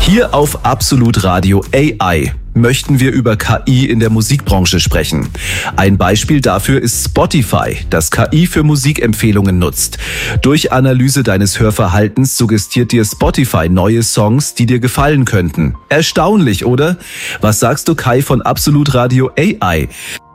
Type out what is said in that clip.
Hier auf Absolut Radio AI möchten wir über KI in der Musikbranche sprechen. Ein Beispiel dafür ist Spotify, das KI für Musikempfehlungen nutzt. Durch Analyse deines Hörverhaltens suggestiert dir Spotify neue Songs, die dir gefallen könnten. Erstaunlich, oder? Was sagst du, Kai von Absolut Radio AI?